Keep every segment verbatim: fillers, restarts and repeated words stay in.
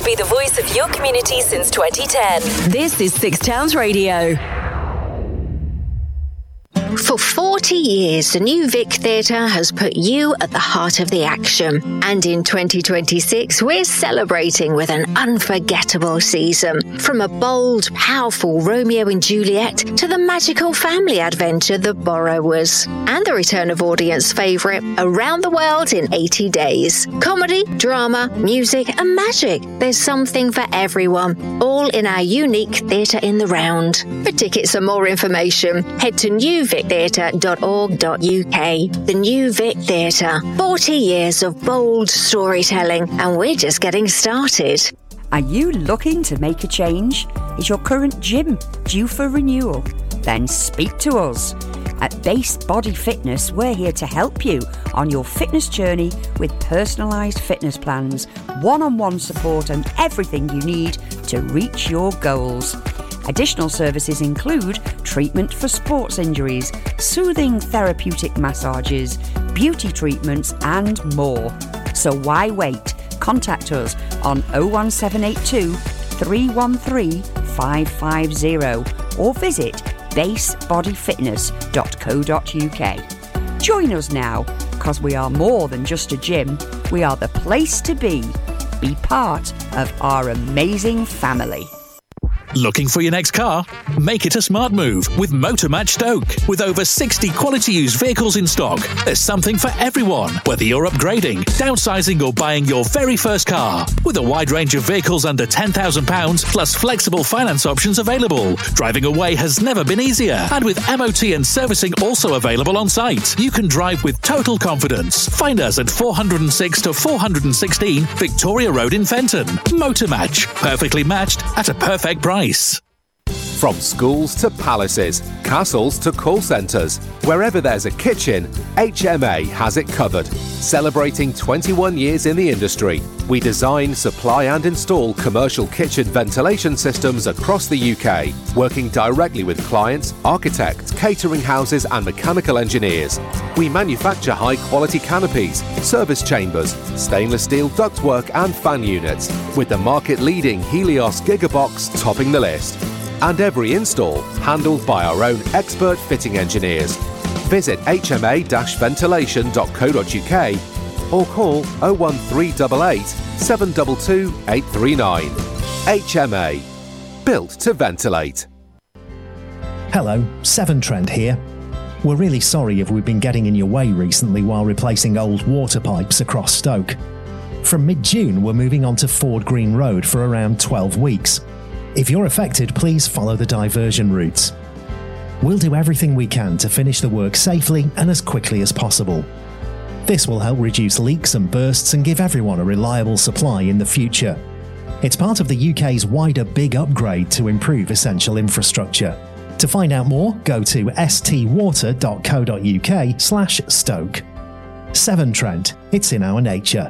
be the voice of your community since twenty ten. This is Six Towns Radio. For forty years, the New Vic Theatre has put you at the heart of the action. And in twenty twenty-six, we're celebrating with an unforgettable season. From a bold, powerful Romeo and Juliet to the magical family adventure The Borrowers. And the return of audience favourite, Around the World in eighty days. Comedy, drama, music and magic. There's something for everyone, all in our unique Theatre in the Round. For tickets and more information, head to new vic theatre dot org dot u k. The New Vic Theatre. forty years of bold storytelling, and we're just getting started. Are you looking to make a change? Is your current gym due for renewal? Then speak to us. At Base Body Fitness, we're here to help you on your fitness journey with personalised fitness plans, one-on-one support and everything you need to reach your goals. Additional services include treatment for sports injuries, soothing therapeutic massages, beauty treatments and more. So why wait? Contact us on oh one seven eight two, three one three, five five zero or visit base body fitness dot co dot u k. Join us now, because we are more than just a gym. We are the place to be. Be part of our amazing family. Looking for your next car? Make it a smart move with Motormatch Stoke. With over sixty quality used vehicles in stock, there's something for everyone, whether you're upgrading, downsizing or buying your very first car. With a wide range of vehicles under ten thousand pounds plus flexible finance options available, driving away has never been easier. And with M O T and servicing also available on site, you can drive with total confidence. Find us at four oh six to four sixteen Victoria Road in Fenton. Motormatch, perfectly matched at a perfect price. From schools to palaces, castles to call centres, wherever there's a kitchen, H M A has it covered. Celebrating twenty-one years in the industry, we design, supply and install commercial kitchen ventilation systems across the U K, working directly with clients, architects, catering houses and mechanical engineers. We manufacture high-quality canopies, service chambers, stainless steel ductwork and fan units, with the market-leading Helios Gigabox topping the list. And every install handled by our own expert fitting engineers. Visit h m a dash ventilation dot co dot u k or call oh one three eight eight, seven two two, eight three nine. H M A. Built to ventilate. Hello, Severn Trent here. We're really sorry if we've been getting in your way recently while replacing old water pipes across Stoke. From mid-June, we're moving on to Ford Green Road for around twelve weeks. If you're affected, please follow the diversion routes. We'll do everything we can to finish the work safely and as quickly as possible. This will help reduce leaks and bursts and give everyone a reliable supply in the future. It's part of the U K's wider big upgrade to improve essential infrastructure. To find out more, go to s t water dot co dot u k slash Stoke. Severn Trent, it's in our nature.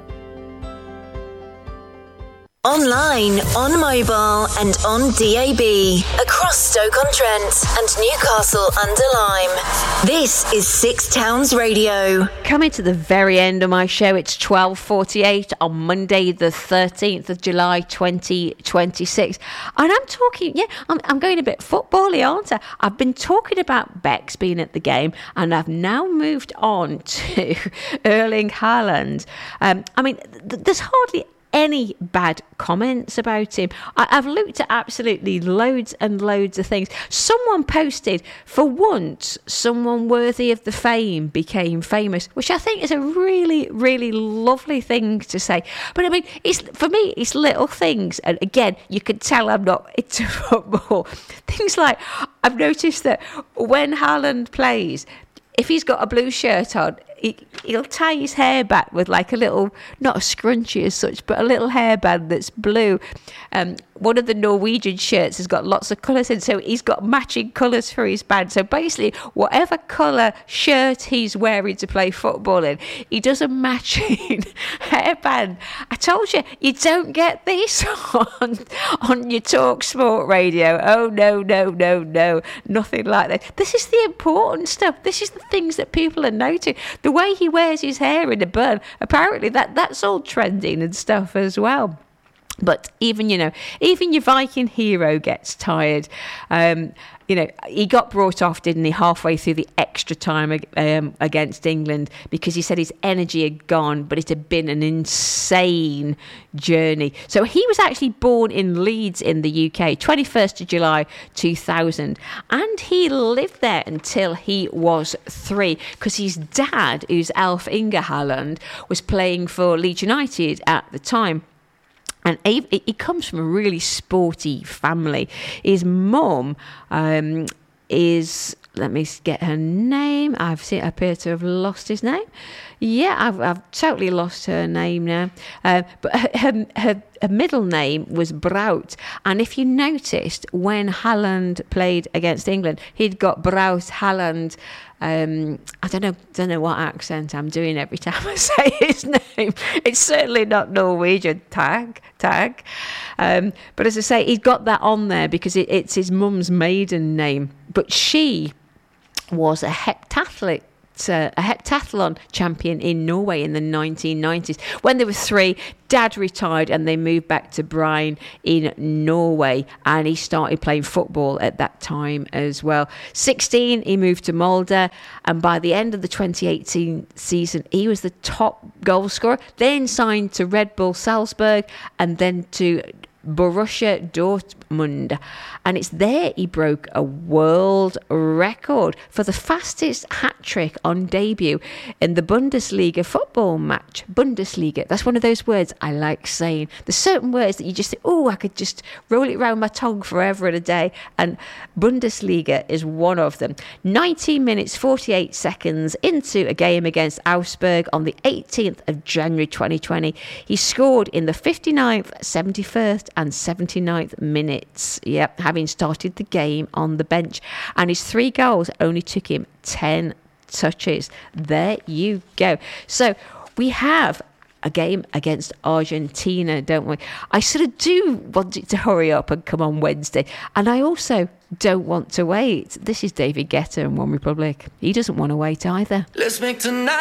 Online, on mobile and on D A B. Across Stoke-on-Trent and Newcastle under Lyme. This is Six Towns Radio. Coming to the very end of my show, it's twelve forty-eight on Monday the thirteenth of July twenty twenty-six. And I'm talking, yeah, I'm, I'm going a bit football-y, aren't I? I've been talking about Bex being at the game and I've now moved on to Erling Haaland. Um, I mean, th- there's hardly any bad comments about him. I, I've looked at absolutely loads and loads of things. Someone posted, for once, someone worthy of the fame became famous, which I think is a really, really lovely thing to say. But I mean, it's for me, it's little things. And again, you can tell I'm not into football. Things like, I've noticed that when Haaland plays, if he's got a blue shirt on, he, he'll tie his hair back with like a little, not a scrunchie as such, but a little hairband that's blue. Um, one of the Norwegian shirts has got lots of colours in, so he's got matching colours for his band. So basically, whatever colour shirt he's wearing to play football in, he does a matching hairband. I told you, you don't get this on, on your Talk Sport radio. Oh, no, no, no, no, nothing like that. This is the important stuff. This is the things that people are noting. The way he wears his hair in a bun, apparently that, that's all trending and stuff as well. But even, you know, even your Viking hero gets tired. Um, you know, he got brought off, didn't he, halfway through the extra time um, against England, because he said his energy had gone, but it had been an insane journey. So he was actually born in Leeds in the U K, twenty-first of July two thousand. And he lived there until he was three, because his dad, who's Alf Inge Haaland, was playing for Leeds United at the time. And he, he comes from a really sporty family. His mum um, is, let me get her name. I've seen, I appear to have lost his name. Yeah, I've, I've totally lost her name now. Uh, but her, her, her middle name was Brout. And if you noticed, when Haaland played against England, he'd got Brout Haaland. Um, I don't know, don't know what accent I'm doing every time I say his name. It's certainly not Norwegian. Tag, tag. Um, but as I say, he's got that on there because it, it's his mum's maiden name. But she was a heptathlete. Uh, a heptathlon champion in Norway in the nineteen nineties. When they were three, Dad retired and they moved back to Bryn in Norway, and he started playing football at that time as well. sixteen, he moved to Molde, and by the end of the twenty eighteen season, he was the top goal scorer, then signed to Red Bull Salzburg and then to Borussia Dortmund, and it's there he broke a world record for the fastest hat-trick on debut in the Bundesliga football match. Bundesliga, that's one of those words I like saying. There's certain words that you just think, oh, I could just roll it around my tongue forever and a day, and Bundesliga is one of them. nineteen minutes forty-eight seconds into a game against Augsburg on the eighteenth of January twenty twenty, he scored in the fifty-ninth, seventy-first and seventy-ninth minutes, yep, having started the game on the bench. And his three goals only took him ten touches. There you go. So we have a game against Argentina, don't we? I sort of do want it to hurry up and come on Wednesday. And I also don't want to wait. This is David Guetta and One Republic. He doesn't want to wait either. Let's make tonight